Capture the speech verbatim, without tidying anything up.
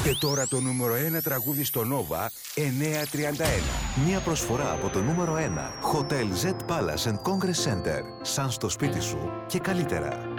Και τώρα το νούμερο ένα τραγούδι στο Nova εννιακόσια τριάντα ένα. Μια προσφορά από το νούμερο ένα Hotel Z Palace and Congress Center. Σαν στο σπίτι σου και καλύτερα.